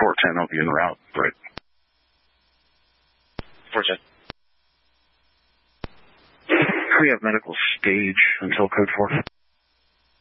410, I'll be en route, right? 410. We have medical stage until code 4.